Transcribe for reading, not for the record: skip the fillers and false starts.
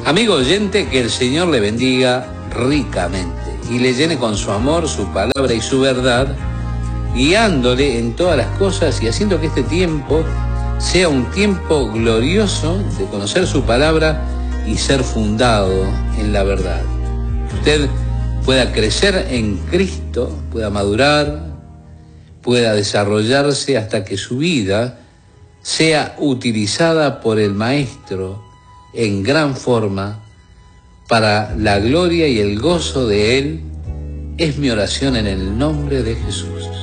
Amigo oyente, que el Señor le bendiga ricamente y le llene con su amor, su palabra y su verdad, guiándole en todas las cosas y haciendo que este tiempo sea un tiempo glorioso de conocer su palabra y ser fundado en la verdad. Que usted pueda crecer en Cristo, pueda madurar, pueda desarrollarse hasta que su vida sea utilizada por el Maestro en gran forma para la gloria y el gozo de Él. Es mi oración en el nombre de Jesús.